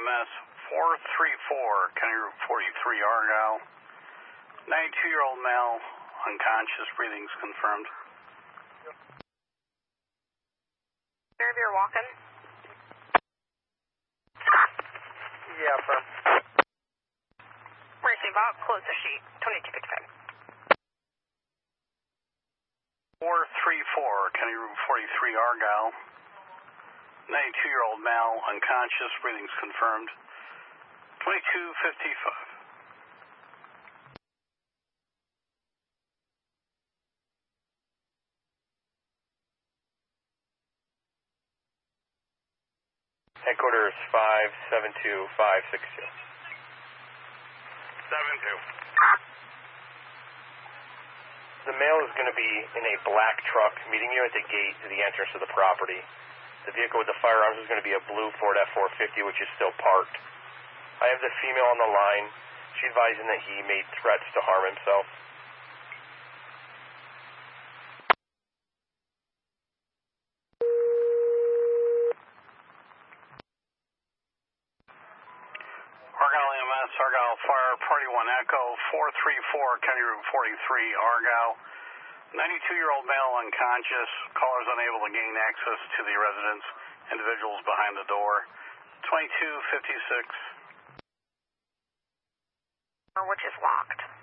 EMS 434, County Route 43, Argyle. 92-year-old male, unconscious, breathing's confirmed. If you're walking? Yeah, firm. Receive out, close the sheet, 2255. 434, County Route 43, Argyle. 92-year-old male, unconscious, breathing's confirmed. 2255. Headquarters 572562. 72. The male is going to be in a black truck meeting you at the gate to the entrance of the property. The vehicle with the firearms is going to be a blue Ford F-450, which is still parked. I have the female on the line. She's advising that he made threats to harm himself. Argyle EMS, Argyle Fire, Party 1 Echo, 434, County Route 43, Argyle. 92-year-old male unconscious, callers unable to gain access to the residence, individuals behind the door. 2256. Which is locked.